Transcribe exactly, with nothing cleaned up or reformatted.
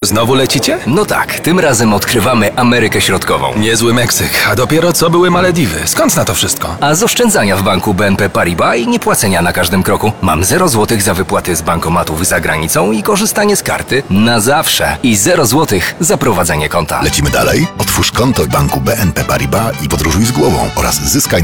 Znowu lecicie? No tak, tym razem odkrywamy Amerykę Środkową. Niezły Meksyk, a dopiero co były Malediwy. Skąd na to wszystko? A z oszczędzania w banku B N P Paribas i niepłacenia na każdym kroku. Mam zero złotych za wypłaty z bankomatów za granicą i korzystanie z karty na zawsze. I zero złotych za prowadzenie konta. Lecimy dalej? Otwórz konto w banku B N P Paribas i podróżuj z głową oraz zyskaj